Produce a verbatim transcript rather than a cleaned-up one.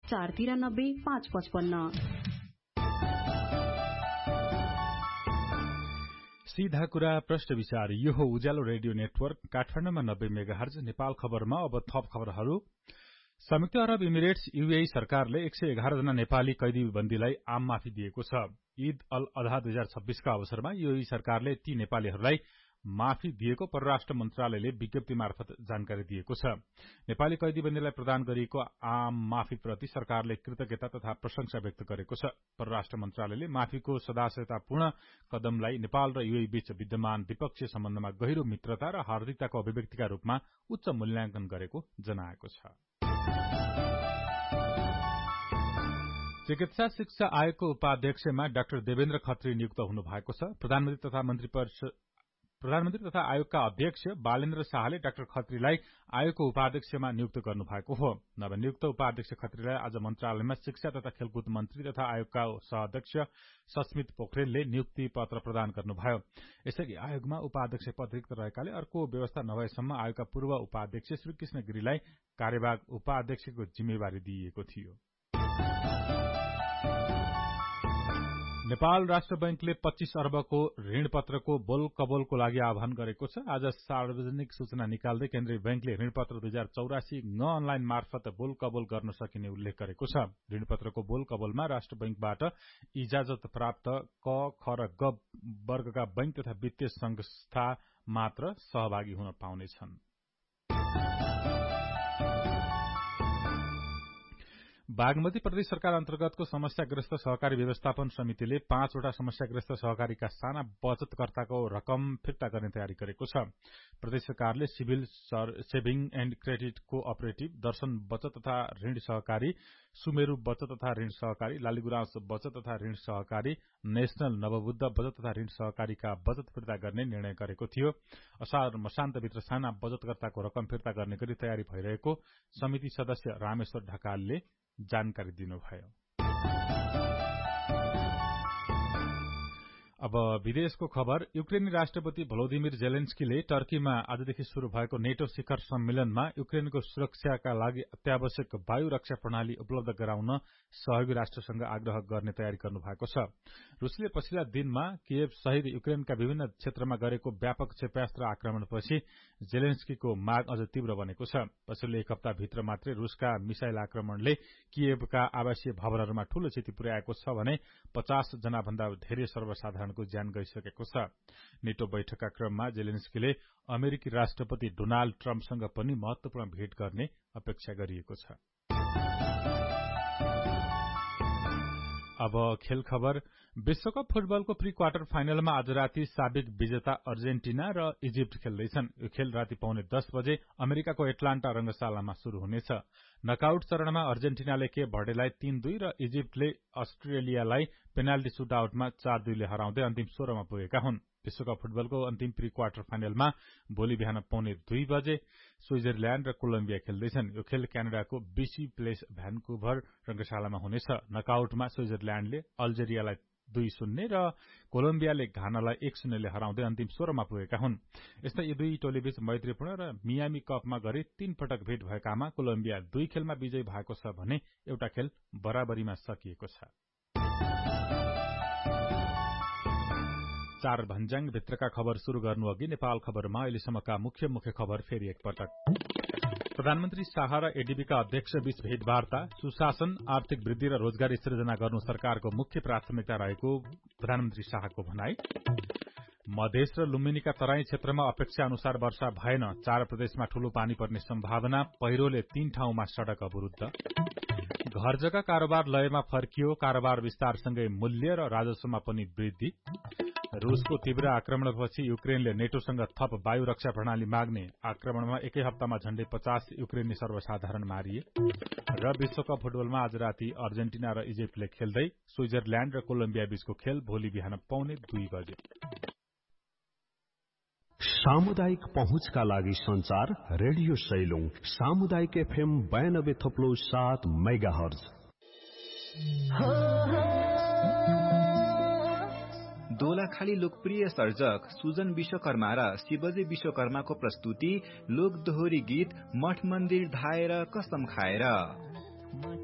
चार तिरानब्बे पाँच पचपन्न। सीधा कुरा प्रश्न विचार। यो हो उज्यालो रेडियो नेटवर्क काठमाडौँमा नब्बे मेगाहर्ज। नेपाल खबरमा अब थप खबरहरू। संयुक्त अरब इमिरेट्स यूएई सरकारले एक सय एघार जना नेपाली कैदीबन्दीलाई आम माफी दिएको छ। ईद अल अधा दुई हजार छब्बीसका अवसरमा यूएई सरकारले ती नेपालीहरूलाई माफी दिएको परराष्ट्र मन्त्रालयले विज्ञप्ति मार्फत जानकारी दिएको छ। नेपाली कैदीबन्दीलाई प्रदान गरिएको आम माफीप्रति सरकारले कृतज्ञता तथा प्रशंसा व्यक्त गरेको छ। परराष्ट्र मन्त्रालयले माफीको सदाशयतापूर्ण कदमलाई नेपाल र यूएई बीच विद्यमान द्विपक्षीय सम्बन्धमा गहिरो मित्रता र हार्दिकताको अभिव्यक्तिका रूपमा उच्च मूल्याङ्कन गरेको जनाएको छ। चिकित्सा शिक्षा आयोगको उपाध्यक्षमा डाक्टर देवेन्द्र खत्री नियुक्त हुनु भएको छ। प्रधानमन्त्री तथा मन्त्री परिषद प्रधानमन्त्री तथा आयोगका अध्यक्ष बालेन्द्र शाहले डाक्टर खत्रीलाई आयोगको उपाध्यक्षमा नियुक्त गर्नुभएको हो। नवनियुक्त उपाध्यक्ष खत्रीलाई आज मन्त्रालयमा शिक्षा तथा खेलकुद मन्त्री तथा आयोगका सहअध्यक्ष सस्मित पोखरेलले नियुक्ति पत्र प्रदान गर्नुभयो। यसअघि आयोगमा उपाध्यक्ष पद रिक्त रहेकाले अर्को व्यवस्था नभएसम्म आयोगका पूर्व उपाध्यक्ष श्री कृष्ण गिरीलाई कार्यवाहक उपाध्यक्षको जिम्मेवारी दिइएको थियो। नेपाल राष्ट्र बैंकले पच्चीस अर्बको ऋणपत्रको बोल कबोलको लागि आह्वान गरेको छ। आज सार्वजनिक सूचना निकाल्दै केन्द्रीय बैंकले ऋणपत्र दुई हजार चौरासी ग अनलाइन मार्फत बोल कबोल गर्न सकिने उल्लेख गरेको छ। ऋणपत्रको बोल कबोलमा राष्ट्र बैंकबाट इजाजत प्राप्त क, ख र ग वर्गका बैंक तथा वित्तीय संस्था मात्र सहभागी हुन पाउनेछन्। बागमती प्रदेश सरकार अन्तर्गतको समस्याग्रस्त सहकारी व्यवस्थापन समितिले पाँचवटा समस्याग्रस्त सहकारीका साना बचतकर्ताको रकम फिर्ता गर्ने तयारी गरेको छ। प्रदेश सरकारले सिभिल सेभिङ एण्ड क्रेडिट को अपरेटिभ, दर्शन बचत तथा ऋण सहकारी, सुमेरु बचत तथा ऋण सहकारी, लालीगुराँस बचत तथा ऋण सहकारी, नेशनल नवबुद्ध बचत तथा ऋण सहकारीका बचत फिर्ता गर्ने निर्णय गरेको थियो। असार मसान्तभित्र साना बचतकर्ताको रकम फिर्ता गर्ने गरी तयारी भइरहेको समिति सदस्य रामेश्वर ढकालले जानकारी दिनुभयो। अब विदेशको खबर। युक्रेनी राष्ट्रपति भलोदिमिर जेलेन्स्कीले टर्कीमा आजदेखि शुरू भएको नेटो शिखर सम्मेलनमा युक्रेनको सुरक्षाका लागि अत्यावश्यक वायु रक्षा प्रणाली उपलब्ध गराउन सहयोगी राष्ट्रसँग आग्रह गर्ने तयारी गर्नु भएको छ। रुसले पछिल्ला दिनमा कियेभ सहित युक्रेनका विभिन्न क्षेत्रमा गरेको व्यापक क्षेप्यास्त्र आक्रमणपछि जेलेन्स्कीको माग अझ तीव्र बनेको छ। पछिल्लो एक हप्ताभित्र मात्रै रुसका मिसाइल आक्रमणले कियेभका आवासीय भवनहरूमा ठूलो क्षति पुर्याएको छ भने पचास जना भन्दा धेरै सर्वसाधारण को ज्यान गइसकेको छ। नेटो बैठकका क्रममा जेलेन्स्कीले अमेरिकी राष्ट्रपति डोनाल्ड ट्रम्पसँग पनि महत्वपूर्ण भेट गर्ने अपेक्षा गरिएको छ। अब खेल खबर। विश्वकप फुटबलको प्री क्वार्टर फाइनलमा आज राति साबिक विजेता अर्जेन्टिना र इजिप्ट खेल्दैछन्। यो खेल राति पौने दस बजे अमेरिकाको एटलान्टा रंगशालामा शुरू हुनेछ। नकआउट चरणमा अर्जेन्टिनाले केप भर्डेलाई तीन दुई र इजिप्टले अस्ट्रेलियालाई पेनाल्टी सुटआउटमा चार दुईले हराउँदै अन्तिम सोह्रमा पुगेका हुन्। विश्वकप फुटबलको अन्तिम प्री क्वार्टर फाइनलमा भोलि बिहान पौने दुई बजे स्विजरल्याण्ड र कोलम्बिया खेल्दैछन्। यो खेल क्यानाडाको बीसी प्लेस भ्यानकुभर रंगशालामा हुनेछ। नकआउटमा स्विजरल्याण्डले अल्जेरियालाई दुई शून्य र कोलम्बियाले घानालाई एक शून्यले हराउँदै अन्तिम सोह्रमा पुगेका हुन्। यस्तै यी दुई टोलीबीच मैत्रीपूर्ण र मियामी कपमा गरी तीन पटक भेट भएकामा कोलम्बिया दुई खेलमा विजयी भएको छ भने एउटा खेल बराबरीमा सकिएको छ। चार भन्ज्याङ भित्रका खबर शुरू गर्नु अघि नेपाल खबरमा अहिलेसम्मका मुख्य मुख्य खबर फेरि एकपटक। प्रधानमन्त्री शाह र एडीबीका अध्यक्ष बीच भेटवार्ता, सुशासन, आर्थिक वृद्धि र रोजगारी सृजना गर्नु सरकारको मुख्य प्राथमिकता रहेको प्रधानमन्त्री शाहको भनाई। मधेस र लुम्बिनीका तराई क्षेत्रमा अपेक्षा अनुसार वर्षा भएन, चार प्रदेशमा ठूलो पानी पर्ने सम्भावना, पहिरोले तीन ठाउँमा सड़क अवरुद्ध। घर जग्गा कारोबार लयमा फर्कियो, कारोबार विस्तारसँगै मूल्य र राजस्वमा पनि वृद्धि। रूसको तीव्र आक्रमणपछि युक्रेनले नेटोसँग थप वायु रक्षा प्रणाली माग्ने, आक्रमणमा एकै हप्तामा झण्डै पचास युक्रेनी सर्वसाधारण मारिए। र विश्वकप फुटबलमा आज राति अर्जेन्टिना र इजिप्टले खेल्दै स्विजरल्याण्ड र कोलम्बिया बीचको खेल भोलि बिहान पौने दुई बजे। सामुदायिक पहुँचका लागि संचार रेडियो सैलुङ सामुदायिक एफएम बयानब्बे थप्लो सात मेगाहर्ज। दोलाखाली लोकप्रिय सर्जक सुजन विश्वकर्मा र शिवजी विश्वकर्माको प्रस्तुति लोक दोहोरी गीत मठ मन्दिर धाएर कसम खाएर।